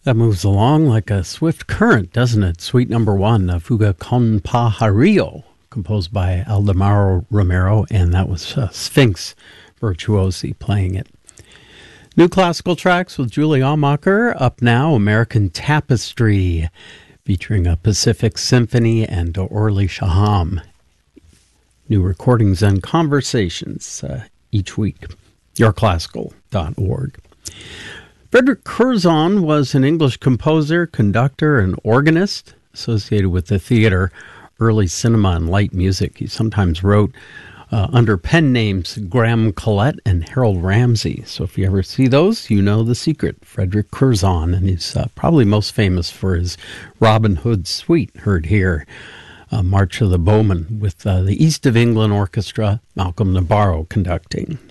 That moves along like a swift current, doesn't it? Suite number 1, Fuga con Pajarillo, composed by Aldemaro Romero, and that was Sphinx Virtuosi playing it. New classical tracks with Julie Aumacher. Up now, American Tapestry, featuring a Pacific Symphony and Orly Shaham. New recordings and conversations each week. yourclassical.org. Frederick Curzon was an English composer, conductor, and organist associated with the theater, early cinema, and light music. He sometimes wrote under pen names Graham Collette and Harold Ramsey. So if you ever see those, you know the secret. Frederick Curzon, and he's probably most famous for his Robin Hood suite, heard here, March of the Bowmen, with the East of England Orchestra, Malcolm Nabarro conducting.